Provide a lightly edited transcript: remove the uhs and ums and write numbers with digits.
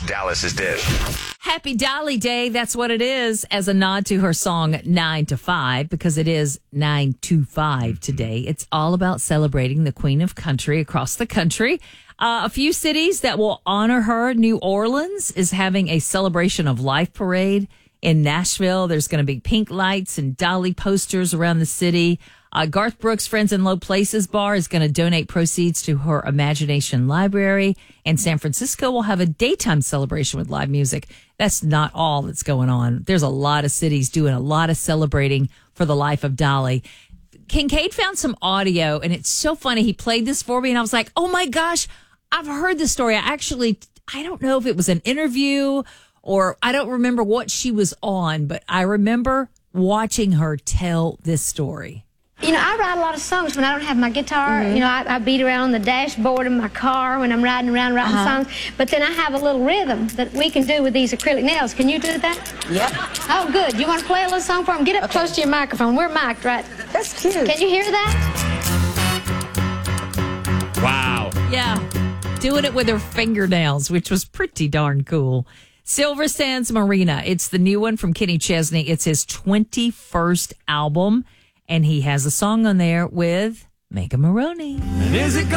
Dallas's Dish. Happy Dolly Day. That's what it is, as a nod to her song 9 to 5, because it is 9 to 5 today. It's all about celebrating the Queen of Country across the country. A few cities that will honor her. New Orleans is having a celebration of life parade. In Nashville, there's going to be pink lights and Dolly posters around the city. Garth Brooks' Friends in Low Places Bar is going to donate proceeds to her Imagination Library. And San Francisco will have a daytime celebration with live music. That's not all that's going on. There's a lot of cities doing a lot of celebrating for the life of Dolly. Kincaid found some audio, and it's so funny. He played this for me, and I was like, oh my gosh, I've heard this story. I don't know if it was an interview or I don't remember what she was on, but I remember watching her tell this story. You know, I write a lot of songs when I don't have my guitar. Mm-hmm. You know, I beat around on the dashboard of my car when I'm riding around writing songs. But then I have a little rhythm that we can do with these acrylic nails. Can you do that? Yep. Oh, good. You want to play a little song for them? Get up close to your microphone. We're mic'd, right? That's cute. Can you hear that? Wow. Yeah. Doing it with her fingernails, which was pretty darn cool. Silver Sands Marina. It's the new one from Kenny Chesney. It's his 21st album, and he has a song on there with Mega Maroney. Is it